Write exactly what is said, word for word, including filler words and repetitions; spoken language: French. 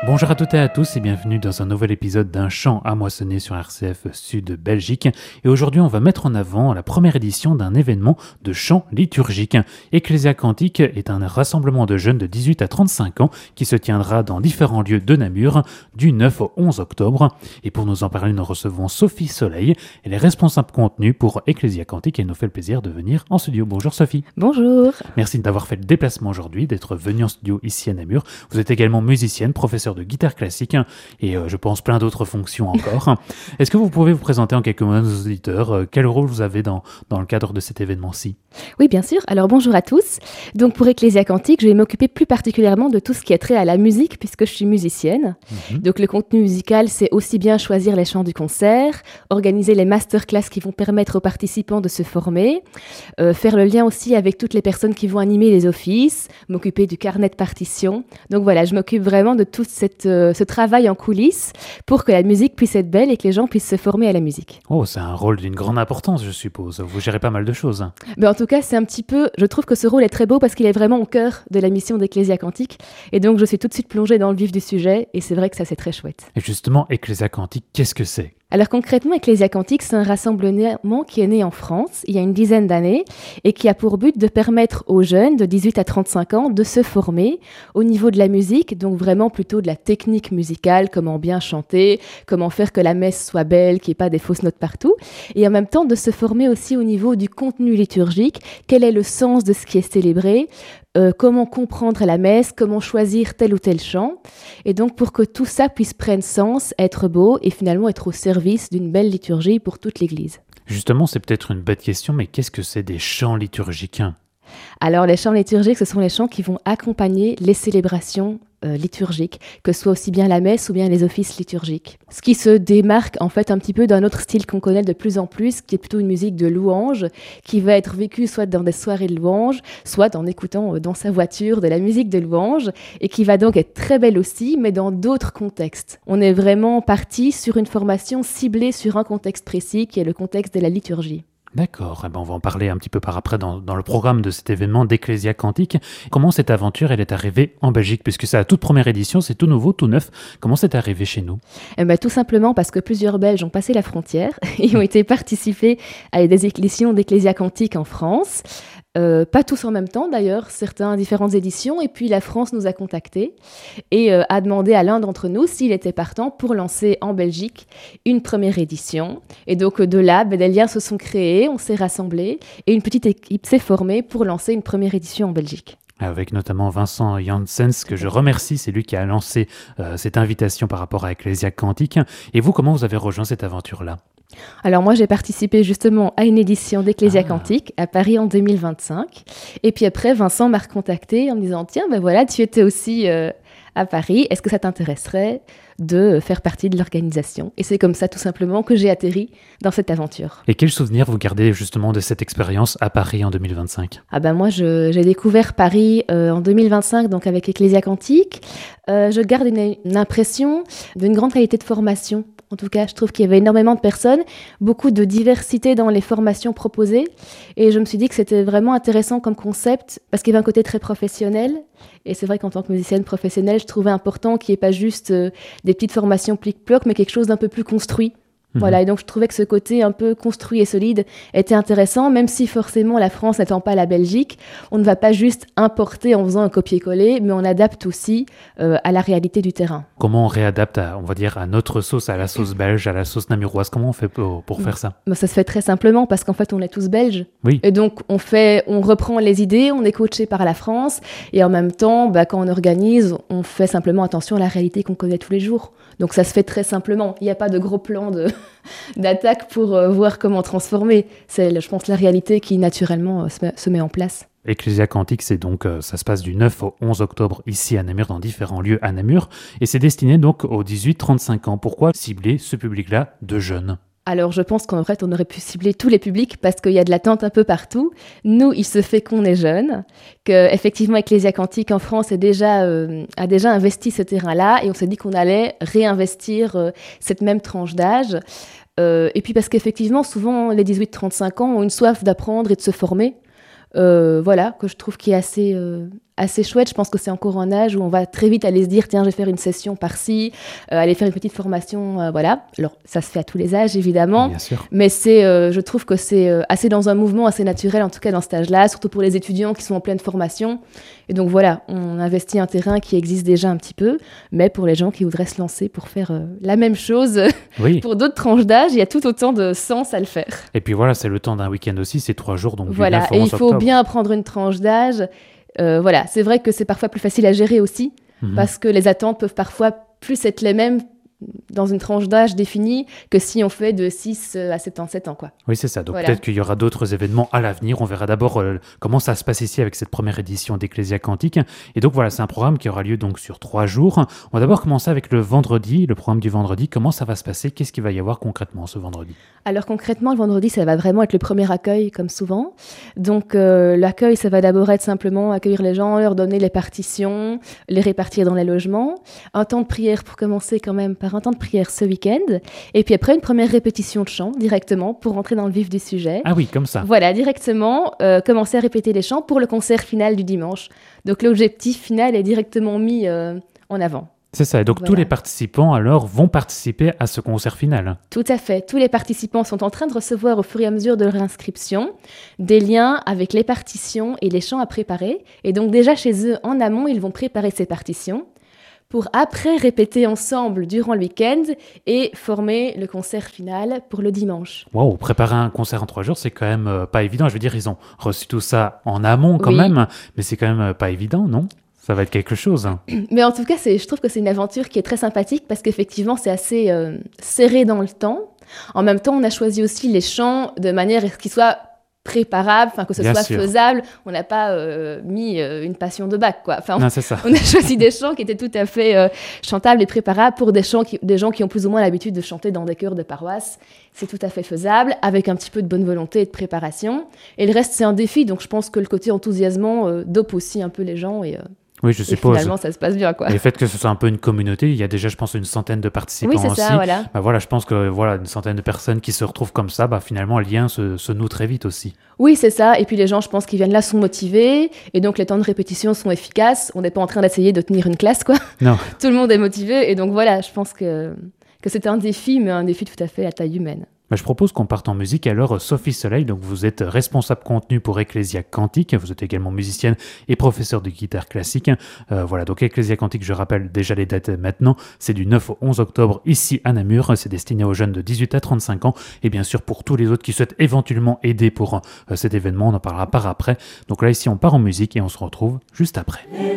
Bonjour à toutes et à tous et bienvenue dans un nouvel épisode d'un chant à moissonner sur R C F Sud Belgique. Et aujourd'hui, on va mettre en avant la première édition d'un événement de chant liturgique. Ecclesia Cantique est un rassemblement de jeunes de dix-huit à trente-cinq ans qui se tiendra dans différents lieux de Namur du neuf au onze octobre. Et pour nous en parler, nous recevons Sophie Soleil. Elle est responsable contenu pour Ecclesia Cantique et elle nous fait le plaisir de venir en studio. Bonjour Sophie. Bonjour. Merci d'avoir fait le déplacement aujourd'hui, d'être venue en studio ici à Namur. Vous êtes également musicienne, professeure de guitare classique et euh, je pense plein d'autres fonctions encore. Est-ce que vous pouvez vous présenter en quelques mots à nos auditeurs euh, quel rôle vous avez dans, dans le cadre de cet événement-ci? Oui, bien sûr. Alors bonjour à tous. Donc pour Ecclesia Cantique, je vais m'occuper plus particulièrement de tout ce qui a trait à la musique puisque je suis musicienne. Mm-hmm. Donc le contenu musical, c'est aussi bien choisir les chants du concert, organiser les masterclass qui vont permettre aux participants de se former, euh, faire le lien aussi avec toutes les personnes qui vont animer les offices, m'occuper du carnet de partition. Donc voilà, je m'occupe vraiment de toute cette euh, ce travail en coulisses pour que la musique puisse être belle et que les gens puissent se former à la musique. Oh, c'est un rôle d'une grande importance, je suppose. Vous gérez pas mal de choses. Mais en tout cas, c'est un petit peu... Je trouve que ce rôle est très beau parce qu'il est vraiment au cœur de la mission d'Ecclesia Cantique. Et donc, je suis tout de suite plongée dans le vif du sujet et c'est vrai que ça, c'est très chouette. Et justement, Ecclesia Cantique, qu'est-ce que c'est ? Alors concrètement, Ecclesia Cantique, c'est un rassemblement qui est né en France il y a une dizaine d'années et qui a pour but de permettre aux jeunes de dix-huit à trente-cinq ans de se former au niveau de la musique, donc vraiment plutôt de la technique musicale, comment bien chanter, comment faire que la messe soit belle, qu'il n'y ait pas des fausses notes partout, et en même temps de se former aussi au niveau du contenu liturgique, quel est le sens de ce qui est célébré, Euh, comment comprendre la messe, comment choisir tel ou tel chant. Et donc, pour que tout ça puisse prendre sens, être beau et finalement être au service d'une belle liturgie pour toute l'Église. Justement, c'est peut-être une bête question, mais qu'est-ce que c'est des chants liturgiques ? Alors, les chants liturgiques, ce sont les chants qui vont accompagner les célébrations euh, liturgiques, que ce soit aussi bien la messe ou bien les offices liturgiques. Ce qui se démarque en fait un petit peu d'un autre style qu'on connaît de plus en plus, qui est plutôt une musique de louange, qui va être vécue soit dans des soirées de louange, soit en écoutant euh, dans sa voiture de la musique de louange, et qui va donc être très belle aussi, mais dans d'autres contextes. On est vraiment parti sur une formation ciblée sur un contexte précis, qui est le contexte de la liturgie. D'accord, eh ben on va en parler un petit peu par après dans, dans le programme de cet événement d'Ecclesia Cantique. Comment cette aventure elle est arrivée en Belgique, puisque c'est la toute première édition, c'est tout nouveau, tout neuf. Comment c'est arrivé chez nous ? Eh ben, tout simplement parce que plusieurs Belges ont passé la frontière et ont été participés à des éditions d'Ecclesia Cantique en France. Euh, pas tous en même temps d'ailleurs, certains différentes éditions, et puis la France nous a contactés et euh, a demandé à l'un d'entre nous s'il était partant pour lancer en Belgique une première édition. Et donc de là, ben, des liens se sont créés, on s'est rassemblés et une petite équipe s'est formée pour lancer une première édition en Belgique. Avec notamment Vincent Janssens, que je remercie, c'est lui qui a lancé euh, cette invitation par rapport à Ecclesia Cantique. Et vous, comment vous avez rejoint cette aventure-là ? Alors moi, j'ai participé justement à une édition d'Ecclesia ah. Cantique à Paris en deux mille vingt-cinq. Et puis après, Vincent m'a recontacté en me disant « Tiens, ben voilà, tu étais aussi euh, à Paris. Est-ce que ça t'intéresserait de faire partie de l'organisation ?» Et c'est comme ça, tout simplement, que j'ai atterri dans cette aventure. Et quels souvenirs vous gardez justement de cette expérience à Paris en deux mille vingt-cinq ? Ah ben moi, je, j'ai découvert Paris euh, en deux mille vingt-cinq, donc avec Ecclesia Cantique. Euh, je garde une, une impression d'une grande qualité de formation. En tout cas, je trouve qu'il y avait énormément de personnes, beaucoup de diversité dans les formations proposées. Et je me suis dit que c'était vraiment intéressant comme concept parce qu'il y avait un côté très professionnel. Et c'est vrai qu'en tant que musicienne professionnelle, je trouvais important qu'il n'y ait pas juste euh, des petites formations plic-ploc, mais quelque chose d'un peu plus construit. Mmh. Voilà, et donc je trouvais que ce côté un peu construit et solide était intéressant, même si forcément la France n'étant pas la Belgique, on ne va pas juste importer en faisant un copier-coller, mais on adapte aussi euh, à la réalité du terrain. Comment on réadapte, à, on va dire, à notre sauce, à la sauce belge, à la sauce namuroise ? Comment on fait pour, pour faire ça ? Ben, ça se fait très simplement parce qu'en fait on est tous belges. Oui. Et donc on, fait, on reprend les idées, on est coaché par la France, et en même temps, ben, quand on organise, on fait simplement attention à la réalité qu'on connaît tous les jours. Donc ça se fait très simplement. Il n'y a pas de gros plan de... d'attaque pour euh, voir comment transformer. C'est, je pense, la réalité qui, naturellement, euh, se, met, se met en place. Ecclesia Cantique, c'est donc, euh, ça se passe du neuf au onze octobre ici à Namur, dans différents lieux à Namur. Et c'est destiné donc aux dix-huit à trente-cinq ans. Pourquoi cibler ce public-là de jeunes ? Alors, je pense qu'en fait, on aurait pu cibler tous les publics parce qu'il y a de l'attente un peu partout. Nous, il se fait qu'on est jeunes, qu'effectivement, Ecclesia Cantique en France est déjà, euh, a déjà investi ce terrain-là et on s'est dit qu'on allait réinvestir euh, cette même tranche d'âge. Euh, et puis parce qu'effectivement, souvent, les dix-huit à trente-cinq ans ont une soif d'apprendre et de se former. Euh, voilà, que je trouve qui est assez, euh, assez chouette. Je pense que c'est encore un âge où on va très vite aller se dire, tiens, je vais faire une session par-ci, euh, aller faire une petite formation, euh, voilà. Alors, ça se fait à tous les âges, évidemment. Bien sûr. Mais c'est, euh, je trouve que c'est euh, assez dans un mouvement assez naturel, en tout cas dans cet âge-là, surtout pour les étudiants qui sont en pleine formation. Et donc voilà, on investit un terrain qui existe déjà un petit peu, mais pour les gens qui voudraient se lancer pour faire euh, la même chose, oui. Pour d'autres tranches d'âge, il y a tout autant de sens à le faire. Et puis voilà, c'est le temps d'un week-end aussi, c'est trois jours, donc voilà. Du neuf au onze et il faut octobre. Bien prendre une tranche d'âge. Euh, voilà, c'est vrai que c'est parfois plus facile à gérer aussi, mmh. parce que les attentes peuvent parfois plus être les mêmes dans une tranche d'âge définie que si on fait de six à soixante-dix-sept ans. Quoi. Oui, c'est ça. Donc voilà. Peut-être qu'il y aura d'autres événements à l'avenir. On verra d'abord euh, comment ça se passe ici avec cette première édition d'Ecclesia Cantique. Et donc voilà, c'est un programme qui aura lieu donc sur trois jours. On va d'abord commencer avec le vendredi, le programme du vendredi. Comment ça va se passer? Qu'est-ce qu'il va y avoir concrètement ce vendredi? Alors concrètement, le vendredi, ça va vraiment être le premier accueil, comme souvent. Donc euh, l'accueil, ça va d'abord être simplement accueillir les gens, leur donner les partitions, les répartir dans les logements. Un temps de prière pour commencer quand même par un temps de prière ce week-end. Et puis après, une première répétition de chant directement pour rentrer dans le vif du sujet. Ah oui, comme ça. Voilà, directement, euh, commencer à répéter les chants pour le concert final du dimanche. Donc l'objectif final est directement mis euh, en avant. C'est ça, et donc voilà. Tous les participants alors vont participer à ce concert final. Tout à fait, tous les participants sont en train de recevoir au fur et à mesure de leur inscription des liens avec les partitions et les chants à préparer. Et donc déjà chez eux, en amont, ils vont préparer ces partitions pour après répéter ensemble durant le week-end et former le concert final pour le dimanche. Waouh, préparer un concert en trois jours, c'est quand même euh, pas évident. Je veux dire, ils ont reçu tout ça en amont quand oui. même, mais c'est quand même euh, pas évident, non ? Ça va être quelque chose. Mais en tout cas, c'est, je trouve que c'est une aventure qui est très sympathique parce qu'effectivement, c'est assez euh, serré dans le temps. En même temps, on a choisi aussi les chants de manière à ce qu'ils soient préparables, enfin que ce Bien soit sûr. faisable. On n'a pas euh, mis euh, une passion de bac, quoi. Enfin, non, c'est ça. On a choisi des chants qui étaient tout à fait euh, chantables et préparables pour des, chants qui, des gens qui ont plus ou moins l'habitude de chanter dans des chœurs de paroisse. C'est tout à fait faisable, avec un petit peu de bonne volonté et de préparation. Et le reste, c'est un défi, donc je pense que le côté enthousiasmant euh, dope aussi un peu les gens et... Euh, Oui, je et suppose. Finalement, ça se passe bien, quoi. Et le fait que ce soit un peu une communauté, il y a déjà, je pense, une centaine de participants oui, c'est aussi. Ça, voilà. Bah voilà, je pense que voilà, une centaine de personnes qui se retrouvent comme ça, bah finalement, le lien se, se noue très vite aussi. Oui, c'est ça. Et puis les gens, je pense, qui viennent là sont motivés. Et donc, les temps de répétition sont efficaces. On n'est pas en train d'essayer de tenir une classe, quoi. Non. Tout le monde est motivé. Et donc, voilà, je pense que, que c'est un défi, mais un défi tout à fait à taille humaine. Bah, je propose qu'on parte en musique. Alors, Sophie Soleil, donc vous êtes responsable contenu pour Ecclesia Cantique. Vous êtes également musicienne et professeure de guitare classique. Euh, voilà, donc Ecclesia Cantique, je rappelle déjà les dates maintenant. C'est du neuf au onze octobre ici à Namur. C'est destiné aux jeunes de dix-huit à trente-cinq ans. Et bien sûr, pour tous les autres qui souhaitent éventuellement aider pour euh, cet événement, on en parlera par après. Donc là, ici, on part en musique et on se retrouve juste après.